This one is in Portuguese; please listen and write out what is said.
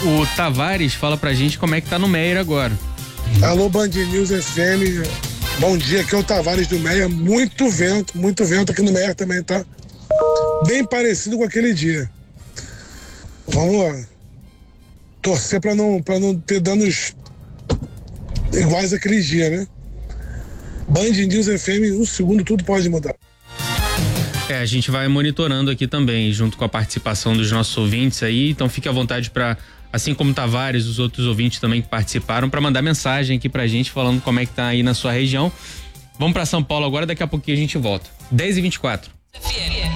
O Tavares fala pra gente como é que tá no Meier agora. Alô, Band News FM. Bom dia, aqui é o Tavares do Meier. Muito vento aqui no Meier também, tá? Bem parecido com aquele dia. Vamos lá. Torcer pra não ter danos iguais àquele dia, né? Band News FM, um segundo tudo pode mudar. A gente vai monitorando aqui também, junto com a participação dos nossos ouvintes aí, então fique à vontade para, assim como Tavares, os outros ouvintes também que participaram, para mandar mensagem aqui pra gente falando como é que tá aí na sua região. Vamos para São Paulo agora, daqui a pouquinho a gente volta. 10h24.